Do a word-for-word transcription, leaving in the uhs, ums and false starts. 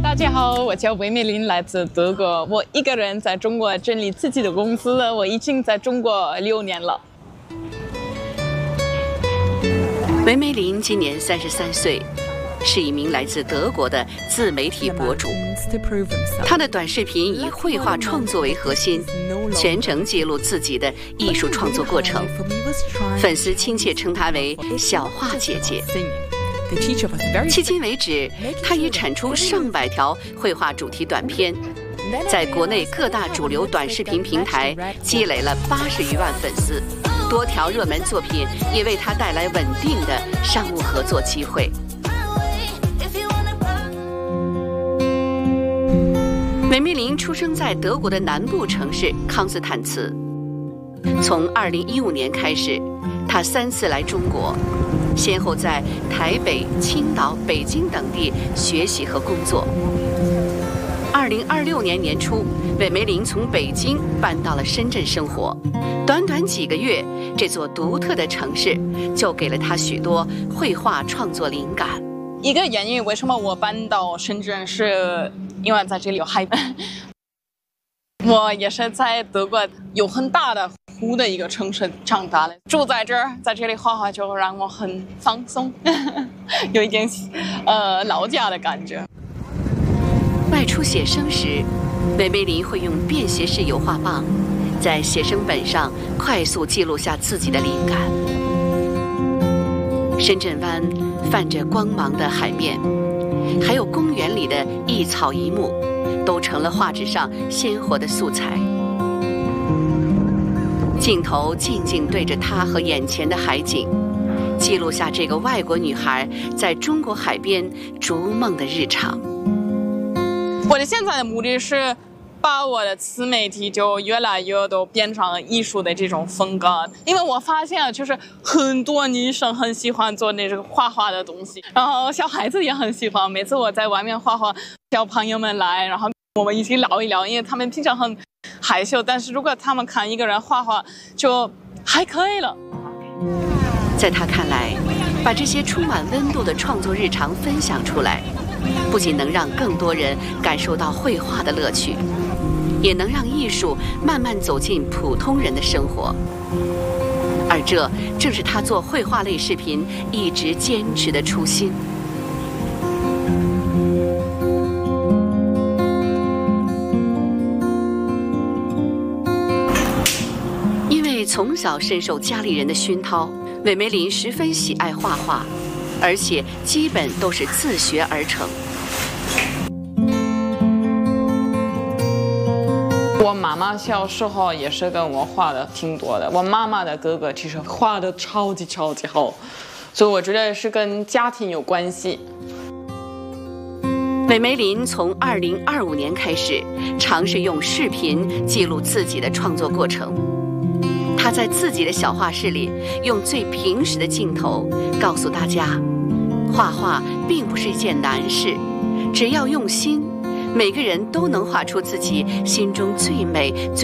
大家好，我叫韦美玲，来自德国。我一个人在中国成立自己的公司了，我已经在中国六年了。 韦美玲今年三十三岁，是一名来自德国的自媒体博主。她的短视频以绘画创作为核心，全程记录自己的艺术创作过程。粉丝亲切称她为“小画姐姐”。迄今为止，她已产出上百条绘画主题短片，在国内各大主流短视频平台积累了八十余万粉丝。多条热门作品也为她带来稳定的商务合作机会。韦美玲出生在德国的南部城市康斯坦茨。从二零一五年开始，她三次来中国，先后在台北、青岛、北京等地学习和工作。二零二六年年初，韦美玲从北京搬到了深圳生活。短短几个月，这座独特的城市就给了她许多绘画创作灵感。 一个原因，为什么我搬到深圳，是因为在这里有海。我也是在德国有很大的湖的一个城市长大的，住在这儿，在这里画画就让我很放松，有一点呃老家的感觉。 外出写生时，韦美玲会用便携式油画棒，在写生本上快速记录下自己的灵感。深圳湾泛着光芒的海面，还有公园里的一草一木，都成了画纸上鲜活的素材。镜头静静对着她和眼前的海景，记录下这个外国女孩在中国海边逐梦的日常。 我的现在的目的是把我的自媒体就越来越都变成艺术的这种风格，因为我发现就是很多女生很喜欢做那种画画的东西，然后小孩子也很喜欢。每次我在外面画画，小朋友们来，然后我们一起聊一聊，因为他们平常很害羞，但是如果他们看一个人画画，就还可以了。 在他看来，把这些充满温度的创作日常分享出来，不仅能让更多人感受到绘画的乐趣，也能让艺术慢慢走进普通人的生活。而这正是他做绘画类视频一直坚持的初心。因为从小深受家里人的熏陶，韦美玲十分喜爱画画，而且基本都是自学而成。 我妈妈小时候也是跟我画的挺多的，我妈妈的哥哥其实画的超级超级好，所以我觉得是跟家庭有关系。 韦美玲从二零二五年开始尝试用视频记录自己的创作过程。她在自己的小画室里，用最平实的镜头告诉大家，画画并不是一件难事，只要用心，每个人都能画出自己心中最美最